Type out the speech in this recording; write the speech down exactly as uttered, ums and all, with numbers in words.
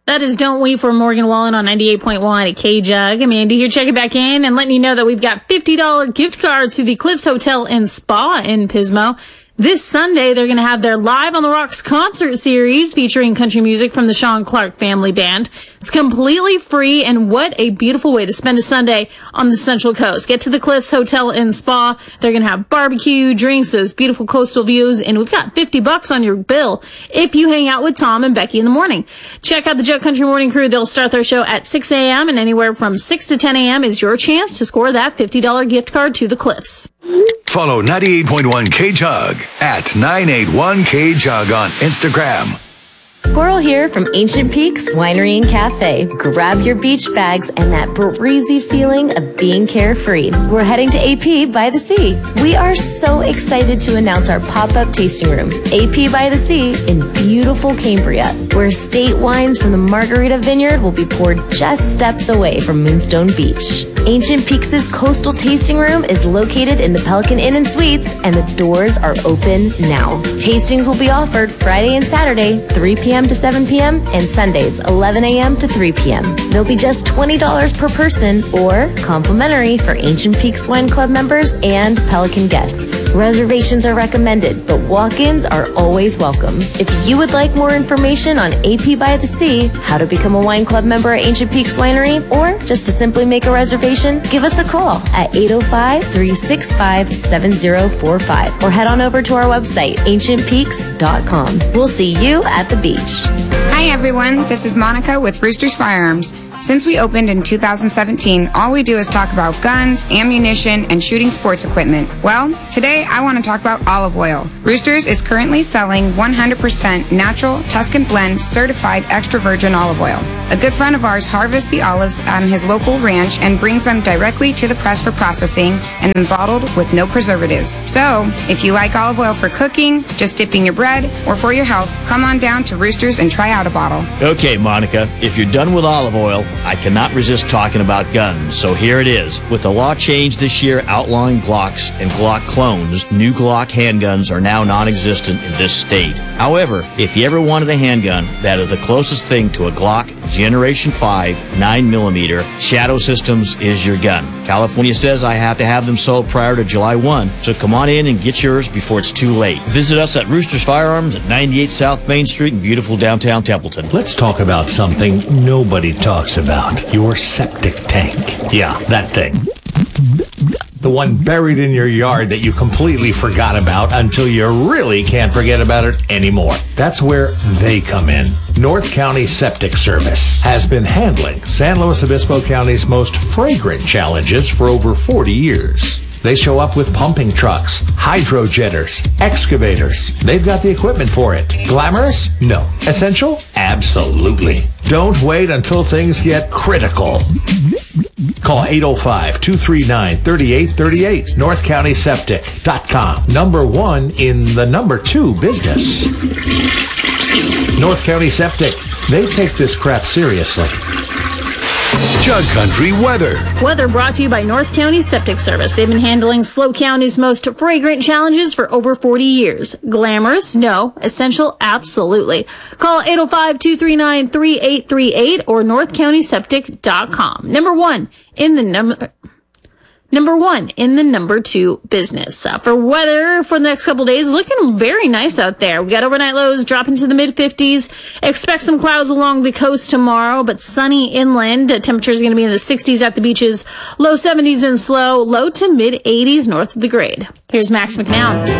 That is Don't We for Morgan Wallen on ninety-eight point one at K-Jug. Amanda here, checking back in and letting you know that we've got fifty dollars gift cards to the Cliffs Hotel and Spa in Pismo. This Sunday, they're going to have their Live on the Rocks concert series featuring country music from the Sean Clark Family Band. It's completely free, and what a beautiful way to spend a Sunday on the Central Coast. Get to the Cliffs Hotel and Spa. They're going to have barbecue, drinks, those beautiful coastal views, and we've got fifty bucks on your bill if you hang out with Tom and Becky in the morning. Check out the Jug Country Morning Crew. They'll start their show at six a.m., and anywhere from six to ten a.m. is your chance to score that fifty dollars gift card to the Cliffs. Follow ninety-eight point one K-Jug at nine eight one K-Jug on Instagram. Coral here from Ancient Peaks Winery and Cafe. Grab your beach bags and that breezy feeling of being carefree. We're heading to A P by the Sea. We are so excited to announce our pop-up tasting room, A P by the Sea in beautiful Cambria, where estate wines from the Margarita Vineyard will be poured just steps away from Moonstone Beach. Ancient Peaks' coastal tasting room is located in the Pelican Inn and Suites, and the doors are open now. Tastings will be offered Friday and Saturday, three p.m. to seven p.m., and Sundays, eleven a.m. to three p.m. They'll be just twenty dollars per person or complimentary for Ancient Peaks Wine Club members and Pelican guests. Reservations are recommended, but walk-ins are always welcome. If you would like more information on A P by the Sea, how to become a wine club member at Ancient Peaks Winery, or just to simply make a reservation, give us a call at eight oh five, three six five, seven oh four five or head on over to our website, ancient peaks dot com. We'll see you at the beach. Hi everyone, this is Monica with Roosters Firearms. Since we opened in two thousand seventeen, all we do is talk about guns, ammunition, and shooting sports equipment. Well, today I want to talk about olive oil. Roosters is currently selling one hundred percent natural Tuscan blend certified extra virgin olive oil. A good friend of ours harvests the olives on his local ranch and brings them directly to the press for processing and then bottled with no preservatives. So, if you like olive oil for cooking, just dipping your bread, or for your health, come on down to Roosters and try out a bottle. Okay, Monica, if you're done with olive oil, I cannot resist talking about guns, so here it is. With the law change this year outlawing Glocks and Glock clones, new Glock handguns are now non-existent in this state. However, if you ever wanted a handgun that is the closest thing to a Glock Generation five nine millimeter, Shadow Systems is your gun. California says I have to have them sold prior to July first, so come on in and get yours before it's too late. Visit us at Roosters Firearms at ninety-eight South Main Street in beautiful downtown Templeton. Let's talk about something nobody talks about. Your septic tank. Yeah, that thing. The one buried in your yard that you completely forgot about until you really can't forget about it anymore. That's where they come in. North County Septic Service has been handling San Luis Obispo County's most fragrant challenges for over forty years. They show up with pumping trucks, hydro jetters, excavators. They've got the equipment for it. Glamorous? No. Essential? Absolutely. Don't wait until things get critical. Call eight oh five, two three nine, three eight three eight, north county septic dot com. Number one in the number two business. North County Septic. They take this crap seriously. Jug Country weather. Weather brought to you by North County Septic Service. They've been handling SLO County's most fragrant challenges for over forty years. Glamorous? No. Essential? Absolutely. Call eight oh five, two three nine, three eight three eight or north county septic dot com. Number one in the number... Number one in the number two business. Uh, for weather for the next couple days, looking very nice out there. We got overnight lows dropping to the mid fifties. Expect some clouds along the coast tomorrow, but sunny inland. Uh, temperatures going to be in the sixties at the beaches, low seventies in SLO, low to mid eighties north of the grade. Here's Max McNown.